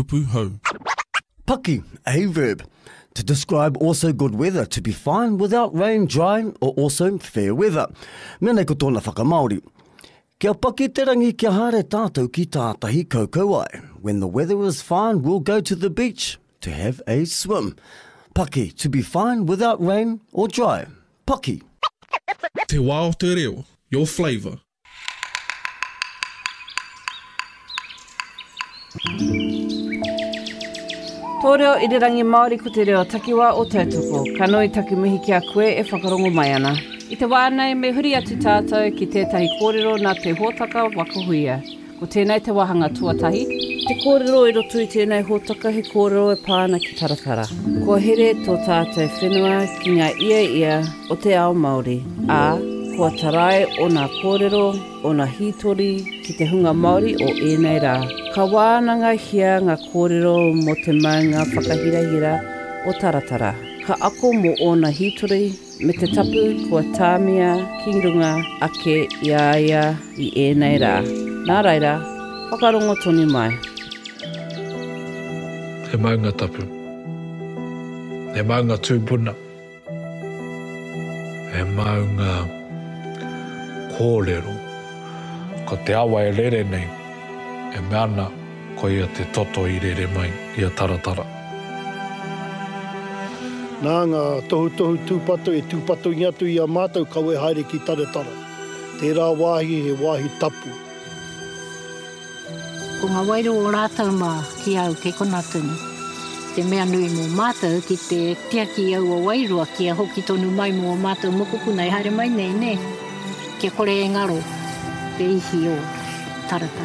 kupu hau. Paki, a verb. To describe also good weather, to be fine without rain, dry, or also fair weather. Mēnei ko tōna whakamaori. Kia paki te rangi kia haere tātou ki tātahi kaukau ai. When the weather is fine, we'll go to the beach to have a swim. Paki, to be fine without rain or dry. Paki. Te wā o te reo, your flavour. Tō reo i re rangi Māori ko te reo takiwā o tautoko. Ka noi taki mihi ki a koe e whakarongo mai ana. I te wānei me huri atu tātou ki tētahi kōrero nā te hōtaka wakahuia. Ko tēnei te wahanga tuatahi. Te kōrero i roto i tēnei hōtaka he kōrero e pāna ki taratara. Kua here tō tātou whenua ki ngā ia o te ao Māori. Kua tarai o ngā kōrero o ngā hitori ki te hunga Māori o ēnei rā. Ka wānanga hia ngā kōrero mo te maunga whakahirahira o taratara. Ka ako mo o ngā hitori me te tapu kua tāmia ki runga ake ia i ēnei rā. Nā reira, whakarongo tonu mai. He maunga tapu. He maunga tūpuna. He maunga kōrero. Ko te awa e rere nei, e meana ko ia te toto i rere mai, ia taratara. Nā ngā tohu tūpato e tūpato i atu i a mātou kawe haere ki taratara. Tērā wāhi he wāhi tapu. Ko ngā wairo o rātau mā ki au ke konatunu. Te mea nui mō mātou ki te tiaki au o wairua ki a hoki tonu mai mō mātou mokopuna i haere mai nei, ne? Kia kore e ngaro te ihi o taratara.